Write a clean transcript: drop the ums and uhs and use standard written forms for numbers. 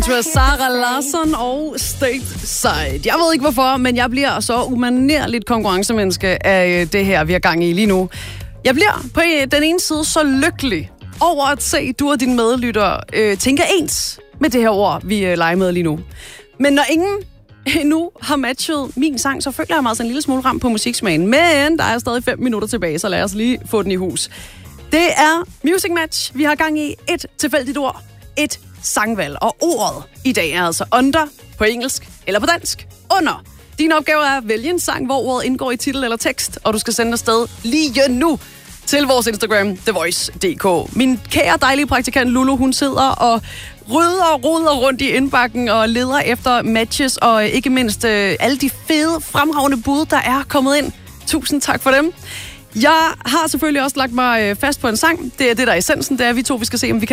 Sarah Larsson og Stateside. Jeg ved ikke hvorfor, men jeg bliver så umanerligt konkurrencemenneske af det her, vi har gang i lige nu. Jeg bliver på den ene side så lykkelig over at se, du og dine medlytter tænker ens med det her ord, vi leger med lige nu. Men når ingen endnu har matchet min sang, så føler jeg mig altså en lille smule ramt på musiksmagen. Men der er stadig 5 minutter tilbage, så lad os lige få den i hus. Det er Music Match. Vi har gang i et tilfældigt ord, et sangvalg. Og ordet i dag er altså under på engelsk eller på dansk. Under. Din opgave er at vælge en sang, hvor ordet indgår i titel eller tekst, og du skal sende afsted lige nu til vores Instagram, thevoice.dk. Min kære dejlige praktikant Lulu, hun sidder og roder rundt i indbakken og leder efter matches, og ikke mindst alle de fede, fremragende bud, der er kommet ind. Tusind tak for dem. Jeg har selvfølgelig også lagt mig fast på en sang. Det er det, der er essensen. Det er, vi skal se, om vi kan